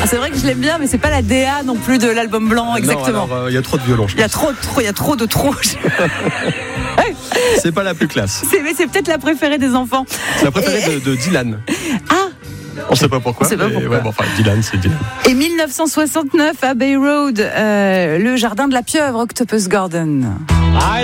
C'est vrai que je l'aime bien, mais c'est pas la DA non plus de l'album blanc, exactement. Il y a trop de violons. Il y a trop. C'est pas la plus classe. C'est peut-être la préférée des enfants. C'est la préférée de Dylan. Ah. On sait pas pourquoi. Dylan, c'est Dylan. Et 1969, Abbey Road, le jardin de la pieuvre, Octopus Garden.